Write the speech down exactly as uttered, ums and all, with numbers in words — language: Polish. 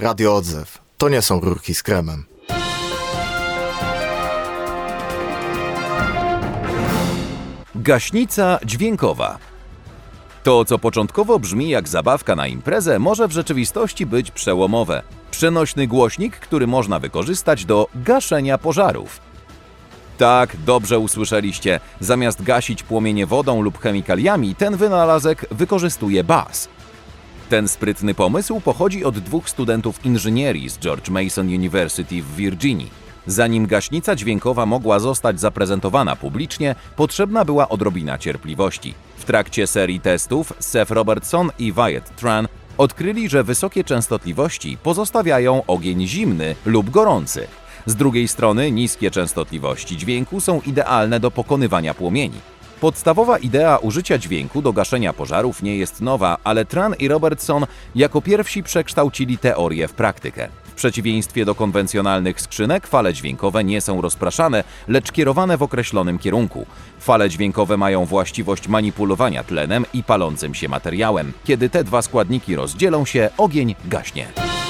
Radio Odzew. To nie są rurki z kremem. Gaśnica dźwiękowa. To, co początkowo brzmi jak zabawka na imprezę, może w rzeczywistości być przełomowe. Przenośny głośnik, który można wykorzystać do gaszenia pożarów. Tak, dobrze usłyszeliście. Zamiast gasić płomienie wodą lub chemikaliami, ten wynalazek wykorzystuje bas. Ten sprytny pomysł pochodzi od dwóch studentów inżynierii z George Mason University w Virginii. Zanim gaśnica dźwiękowa mogła zostać zaprezentowana publicznie, potrzebna była odrobina cierpliwości. W trakcie serii testów Seth Robertson i Wyatt Tran odkryli, że wysokie częstotliwości pozostawiają ogień zimny lub gorący. Z drugiej strony niskie częstotliwości dźwięku są idealne do pokonywania płomieni. Podstawowa idea użycia dźwięku do gaszenia pożarów nie jest nowa, ale Tran i Robertson jako pierwsi przekształcili teorię w praktykę. W przeciwieństwie do konwencjonalnych skrzynek, fale dźwiękowe nie są rozpraszane, lecz kierowane w określonym kierunku. Fale dźwiękowe mają właściwość manipulowania tlenem i palącym się materiałem. Kiedy te dwa składniki rozdzielą się, ogień gaśnie.